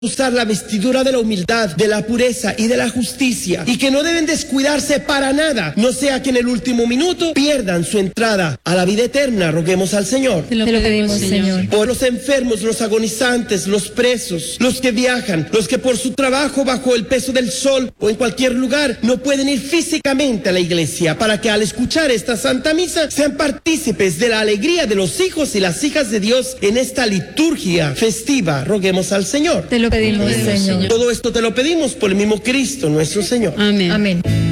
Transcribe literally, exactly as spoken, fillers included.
usar la vestidura de la humildad, de la pureza y de la justicia, y que no deben descuidarse para nada, no sea que en el último minuto pierdan su entrada a la vida eterna. Roguemos al Señor. Te lo pedimos, Señor. Por los enfermos, los agonizantes, los presos, los que viajan, los que por su trabajo bajo el peso del sol o en cualquier lugar no pueden ir físicamente a la iglesia, para que al escuchar esta Santa Misa sean partícipes de la alegría de los hijos y las hijas de Dios en esta liturgia festiva. Roguemos al Señor. Te lo pedimos, pedimos, Señor. Todo esto te lo pedimos por el mismo Cristo nuestro Señor. Amén. Amén.